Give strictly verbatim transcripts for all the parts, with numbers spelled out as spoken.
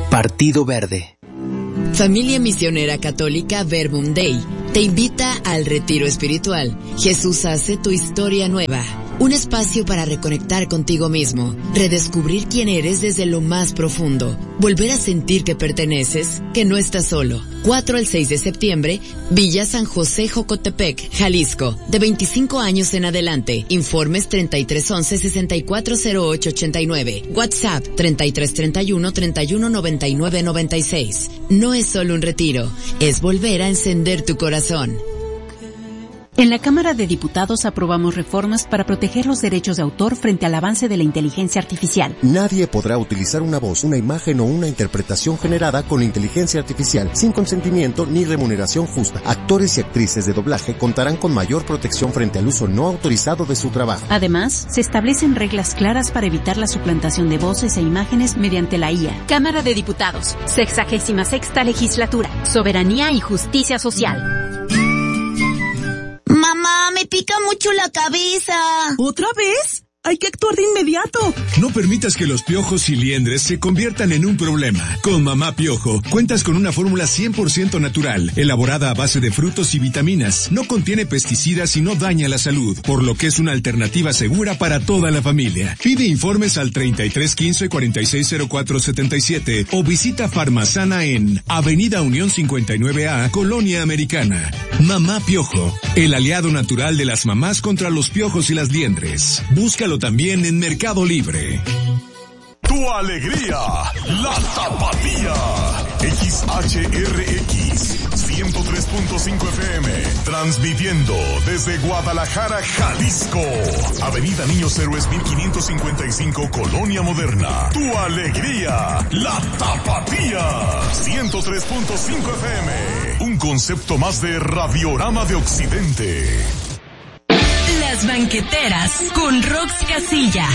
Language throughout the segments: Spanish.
Partido Verde. Familia Misionera Católica Verbum Dei te invita al retiro espiritual. Jesús hace tu historia nueva. Un espacio para reconectar contigo mismo, redescubrir quién eres desde lo más profundo, volver a sentir que perteneces, que no estás solo. cuatro al seis de septiembre, Villa San José, Jocotepec, Jalisco, de veinticinco años en adelante. Informes treinta y tres once, sesenta y cuatro cero ocho ochenta y nueve. WhatsApp treinta y tres treinta y uno, treinta y uno noventa y nueve noventa y seis. No es solo un retiro, es volver a encender tu corazón. En la Cámara de Diputados aprobamos reformas para proteger los derechos de autor frente al avance de la inteligencia artificial. Nadie podrá utilizar una voz, una imagen o una interpretación generada con inteligencia artificial sin consentimiento ni remuneración justa. Actores y actrices de doblaje contarán con mayor protección frente al uso no autorizado de su trabajo. Además, se establecen reglas claras para evitar la suplantación de voces e imágenes mediante la I A. Cámara de Diputados, sexagésima sexta legislatura, soberanía y justicia social. Mamá, me pica mucho la cabeza. ¿Otra vez? Hay que actuar de inmediato. No permitas que los piojos y liendres se conviertan en un problema. Con Mamá Piojo, cuentas con una fórmula cien por ciento natural, elaborada a base de frutos y vitaminas. No contiene pesticidas y no daña la salud, por lo que es una alternativa segura para toda la familia. Pide informes al treinta y tres quince, cuarenta y seis cero cuatro setenta y siete o visita Farmazana en Avenida Unión cincuenta y nueve A, Colonia Americana. Mamá Piojo, el aliado natural de las mamás contra los piojos y las liendres. Búscalo también en Mercado Libre. Tu alegría, la Tapatía. X H R X ciento tres punto cinco F M, transmitiendo desde Guadalajara, Jalisco. Avenida Niños Héroes mil quinientos cincuenta y cinco, Colonia Moderna. Tu alegría, la Tapatía. ciento tres punto cinco F M, un concepto más de Radiorama de Occidente. Las banqueteras con Rox Casillas.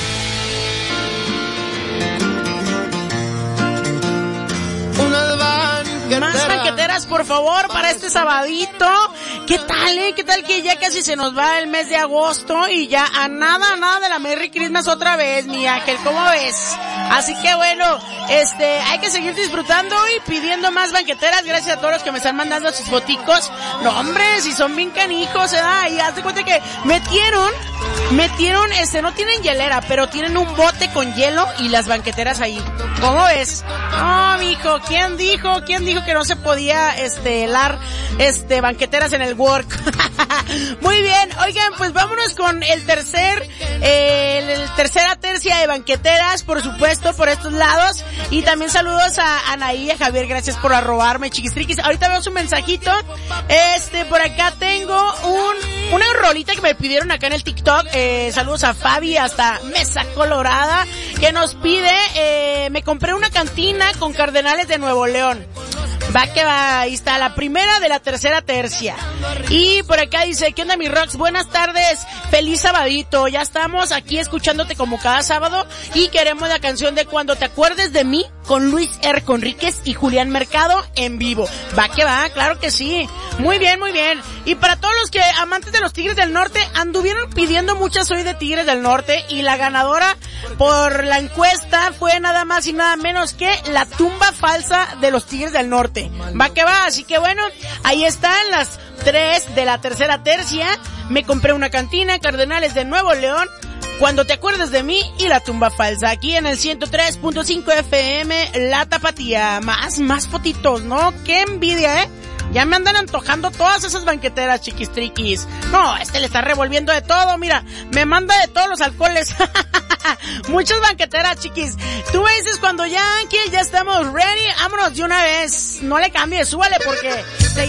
Unas banqueteras. Más banqueteras, por favor, para este sabadito. ¿Qué tal, eh? ¿Qué tal que ya casi se nos va el mes de agosto y ya a nada, a nada de la Merry Christmas otra vez, mi Ángel? ¿Cómo ves? Así que bueno, este, hay que seguir disfrutando y pidiendo más banqueteras. Gracias a todos los que me están mandando sus foticos. No, hombre, si son bien canijos, ¿eh? Y hazte cuenta que metieron, metieron, este, no tienen hielera, pero tienen un bote con hielo y las banqueteras ahí. ¿Cómo ves? No, mijo, ¿quién dijo? ¿Quién dijo que no se podía, este, helar, este, banqueteras en el work? Muy bien, oigan, pues vámonos con el tercer, eh, el, el tercera tercia de banqueteras, por supuesto, por estos lados. Y también saludos a Anaí y a Javier, gracias por arrobarme, chiquistriquis. Ahorita veo su mensajito. Este, por acá tengo un, una rolita que me pidieron acá en el TikTok. Eh, saludos a Fabi hasta Mesa Colorada, que nos pide, eh, me compré una cantina con Cardenales de Nuevo León. Va que va, ahí está, la primera de la tercera tercia. Y por acá dice, ¿qué onda mi Rox? Buenas tardes, feliz sabadito, ya estamos aquí escuchándote como cada sábado y queremos la canción de Cuando te acuerdes de mí con Luis R. Conríquez y Julián Mercado en vivo. Va que va, claro que sí. Muy bien, muy bien. Y para todos los que amantes de los Tigres del Norte, anduvieron pidiendo muchas hoy de Tigres del Norte y la ganadora por la encuesta fue nada más y nada menos que la tumba falsa de los Tigres del Norte. Va que va, así que bueno, ahí están las tres de la tercera tercia. Me compré una cantina, Cardenales de Nuevo León, Cuando te acuerdes de mí y la tumba falsa. Aquí en el ciento tres punto cinco F M, La Tapatía. Más, más fotitos, ¿no? Qué envidia, ¿eh? Ya me andan antojando todas esas banqueteras, chiquistriquis. No, este le está revolviendo de todo, mira, me manda de todos los alcoholes. Muchas banqueteras, chiquis. Tú me dices cuando ya, que ya estamos ready, vámonos de una vez. No le cambies, súbale porque...